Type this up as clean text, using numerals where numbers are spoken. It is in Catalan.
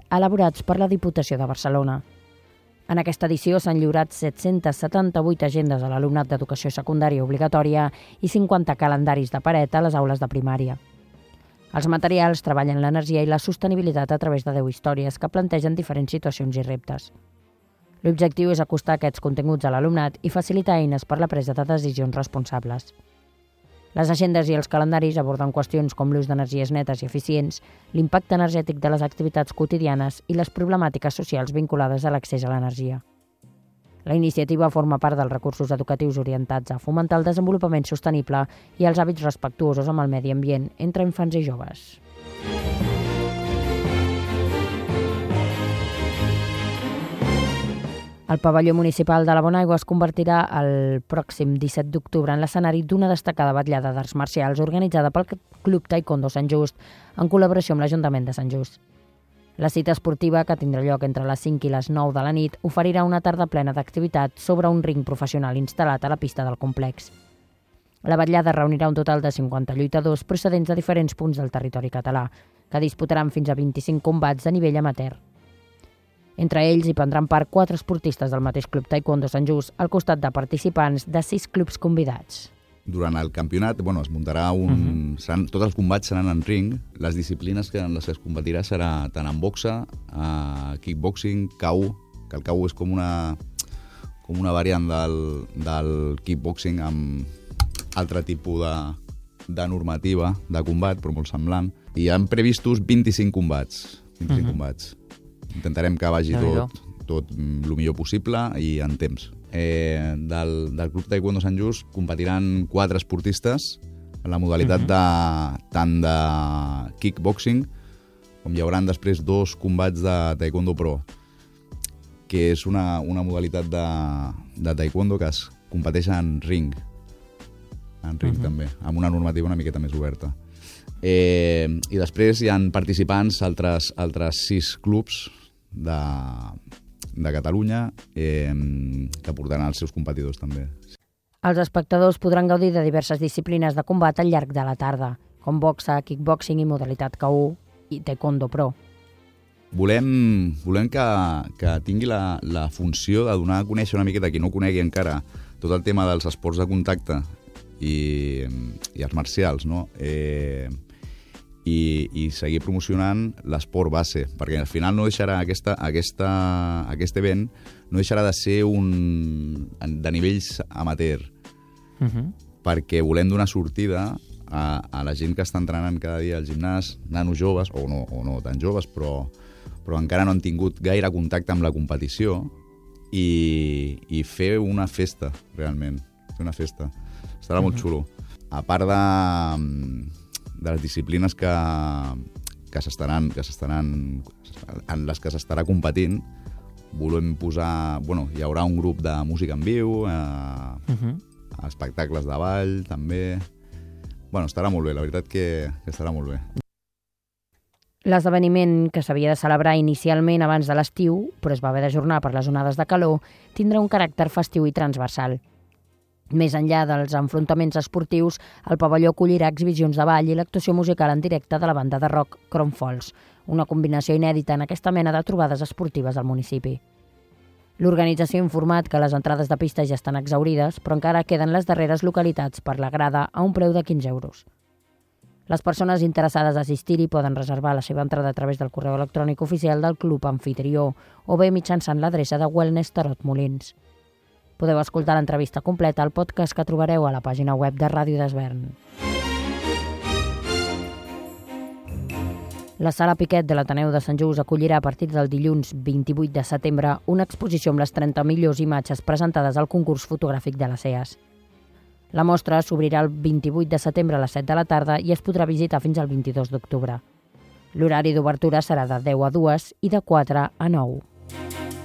elaborats per la Diputació de Barcelona. En aquesta edició s'han lliurat 778 agendes a l'alumnat d'educació secundària obligatòria i 50 calendaris de paret a les aules de primària. Els materials treballen l'energia i la sostenibilitat a través de 10 històries que plantegen diferents situacions i reptes. L'objectiu és acostar aquests continguts a l'alumnat i facilitar eines per la presa de decisions responsables. Les agendes i els calendaris aborden qüestions com l'ús d'energies netes i eficients, l'impacte energètic de les activitats quotidianes i les problemàtiques socials vinculades a l'accés a l'energia. La iniciativa forma part dels recursos educatius orientats a fomentar el desenvolupament sostenible i els hàbits respectuosos amb el medi ambient entre infants i joves. El pavelló municipal de la Bonaigua es convertirà el pròxim 17 d'octubre en l'escenari d'una destacada vetllada d'arts marcials organitzada pel Club Taekwondo Sant Just en col·laboració amb l'Ajuntament de Sant Just. La cita esportiva, que tindrà lloc entre les 5 i les 9 de la nit, oferirà una tarda plena d'activitat sobre un ring professional instal·lat a la pista del complex. La vetllada reunirà un total de 50 lluitadors procedents de diferents punts del territori català, que disputaran fins a 25 combats de nivell amateur. Entre ells hi prendran part 4 esportistes del mateix Club Taekwondo Sant Just, al costat de participants de 6 clubs convidats. Durant el campionat es muntarà tots els combats seran en ring. Les disciplines en les que es competirà serà tant en boxa, kickboxing, KO, que el KO és com una variant del kickboxing amb altre tipus de normativa de combat, però molt semblant. I han previstos 25 combats. Intentarem que vagi tot el millor possible i en temps. Del Club Taekwondo Sant Just competiran 4 esportistes en la modalitat tant de kickboxing com hi haurà després 2 combats de Taekwondo Pro, que és una modalitat de Taekwondo que es competeix en ring també, amb una normativa una miqueta més oberta. I després hi ha participants altres 6 clubs de Catalunya que portaran els seus competidors també. Els espectadors podran gaudir de diverses disciplines de combat al llarg de la tarda, com boxa, kickboxing i modalitat KO i Taekwondo Pro. Volem que tingui la funció de donar a conèixer una miqueta a qui no conegui encara tot el tema dels esports de contacte i arts marcials, no? I seguir promocionant l'esport base, perquè al final no deixarà aquest event no deixarà de ser de nivells amateur, perquè volem donar sortida a la gent que està entrenant cada dia al gimnàs, nanos joves o no tan joves, però encara no han tingut gaire contacte amb la competició, i fer una festa, realment, fer una festa. Estarà molt xulo. A part de les disciplines que s'estaran en les que s'estarà competint, volem posar... hi haurà un grup de música en viu, espectacles de ball, també... estarà molt bé, la veritat que estarà molt bé. L'esdeveniment, que s'havia de celebrar inicialment abans de l'estiu, però es va haver d'ajornar per les onades de calor, tindrà un caràcter festiu i transversal. Més enllà dels enfrontaments esportius, el pavelló acollirà exhibicions de ball i l'actuació musical en directe de la banda de rock Chrome Falls, una combinació inèdita en aquesta mena de trobades esportives al municipi. L'organització ha informat que les entrades de pista ja estan exhaurides, però encara queden les darreres localitats per la grada a un preu de 15 euros. Les persones interessades a assistir-hi poden reservar la seva entrada a través del correu electrònic oficial del Club Amfitrió o bé mitjançant l'adreça de Wellness Tarot Molins. Podeu escoltar l'entrevista completa al podcast que trobareu a la pàgina web de Ràdio d'Esvern. La Sala Piquet de l'Ateneu de Sant Just acollirà a partir del dilluns 28 de setembre una exposició amb les 30 millors imatges presentades al concurs fotogràfic de la CEAS. La mostra s'obrirà el 28 de setembre a les 7 de la tarda i es podrà visitar fins al 22 d'octubre. L'horari d'obertura serà de 10 a 2 i de 4 a 9.